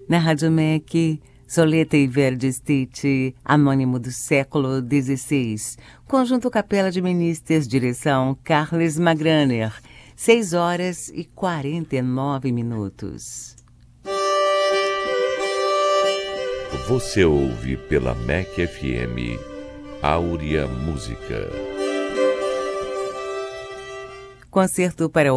Na Rádio MEC, Soleta e Verdi Stitt, anônimo do século XVI. Conjunto Capela de Ministers, direção Carles Magraner. 6h49. Você ouve pela MEC FM Áurea Música. Concerto para